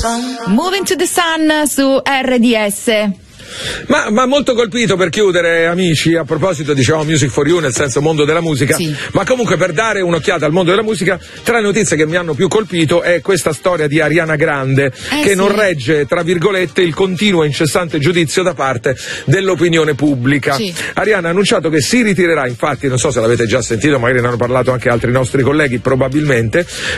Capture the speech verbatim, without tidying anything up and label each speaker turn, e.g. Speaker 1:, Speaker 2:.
Speaker 1: Moving to the Sun su R D S.
Speaker 2: Ma, ma molto colpito, per chiudere, amici, a proposito, diciamo Music for You, nel senso mondo della musica,
Speaker 1: sì.
Speaker 2: Ma comunque per dare un'occhiata al mondo della musica, tra le notizie che mi hanno più colpito è questa storia di Ariana Grande,
Speaker 1: eh,
Speaker 2: che
Speaker 1: sì.
Speaker 2: non regge, tra virgolette, il continuo e incessante giudizio da parte dell'opinione pubblica.
Speaker 1: Sì.
Speaker 2: Ariana ha annunciato che si ritirerà, infatti, non so se l'avete già sentito, magari ne hanno parlato anche altri nostri colleghi, probabilmente,